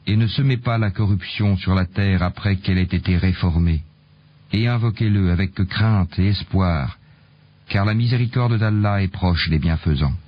et ne semez pas la corruption sur la terre après qu'elle ait été réformée. Et invoquez-le avec crainte et espoir, car la miséricorde d'Allah est proche des bienfaisants.